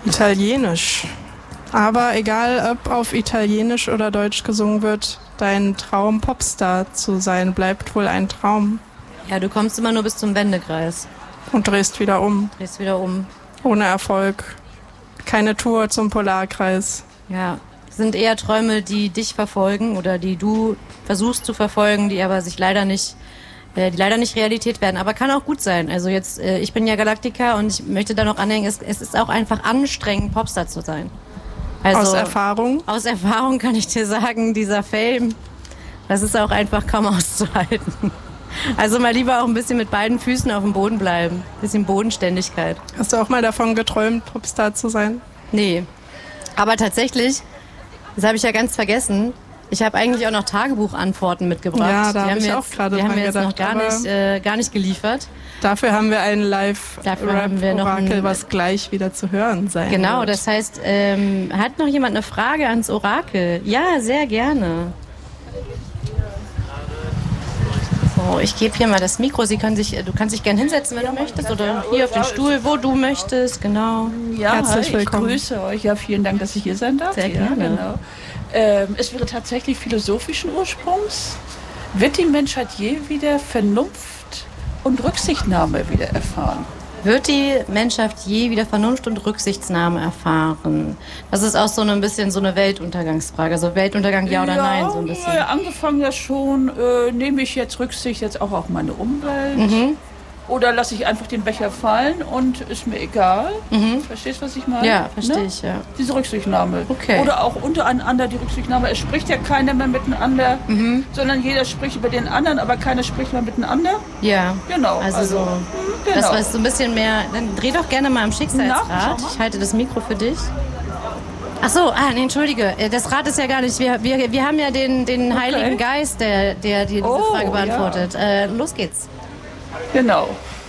Italienisch. Aber egal, ob auf Italienisch oder Deutsch gesungen wird, dein Traum, Popstar zu sein, bleibt wohl ein Traum. Ja, du kommst immer nur bis zum Wendekreis. Und drehst wieder um. Ohne Erfolg. Keine Tour zum Polarkreis. Ja, sind eher Träume, die dich verfolgen oder die du versuchst zu verfolgen, die aber die leider nicht Realität werden. Aber kann auch gut sein. Also jetzt, ich bin ja Galaktiker und ich möchte da noch anhängen, es ist auch einfach anstrengend, Popstar zu sein. Also, aus Erfahrung? Aus Erfahrung kann ich dir sagen, dieser Fame, das ist auch einfach kaum auszuhalten. Also mal lieber auch ein bisschen mit beiden Füßen auf dem Boden bleiben. Ein bisschen Bodenständigkeit. Hast du auch mal davon geträumt, Popstar zu sein? Nee. Aber tatsächlich, das habe ich ja ganz vergessen, ich habe eigentlich auch noch Tagebuchantworten mitgebracht. Ja, da habe ich auch gerade dran gedacht. Die haben wir jetzt noch gar nicht geliefert. Dafür haben wir ein Live-Rap-Orakel, was gleich wieder zu hören sein Genau, wird. Das heißt, hat noch jemand eine Frage ans Orakel? Ja, sehr gerne. So, ich gebe hier mal das Mikro. Du kannst dich gerne hinsetzen, wenn du möchtest. Oder hier auf den Stuhl, wo du möchtest. Genau. Ja, herzlich willkommen. Ich grüße euch. Ja, vielen Dank, dass ich hier sein darf. Sehr gerne. Genau. Es wäre tatsächlich philosophischen Ursprungs. Wird die Menschheit je wieder Vernunft und Rücksichtnahme wieder erfahren? Wird die Menschheit je wieder Vernunft und Rücksichtnahme erfahren? Das ist auch so ein bisschen so eine Weltuntergangsfrage. Also Weltuntergang ja oder nein, so ein bisschen. Ja, angefangen ja schon. Nehme ich jetzt Rücksicht jetzt auch auf meine Umwelt? Oder lasse ich einfach den Becher fallen und ist mir egal? Verstehst du, was ich meine? Ja, verstehe ich, ja. Diese Rücksichtnahme. Okay. Oder auch untereinander die Rücksichtnahme. Es spricht ja keiner mehr miteinander, sondern jeder spricht über den anderen, aber keiner spricht mehr miteinander. Ja. Genau. Also genau. Das war so ein bisschen mehr. Dann dreh doch gerne mal am Schicksalsrad. Ich halte das Mikro für dich. Ach so, nee, entschuldige. Das Rad ist ja gar nicht. Wir haben ja den Heiligen Geist, der diese Frage beantwortet. Los geht's. Genau.